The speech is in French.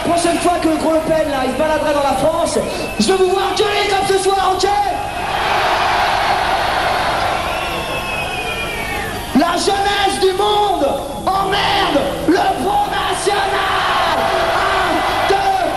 prochaine fois que le Gros Le Pen, là, il se baladera dans la France, je veux vous voir gueuler comme ce soir, ok? La jeunesse du monde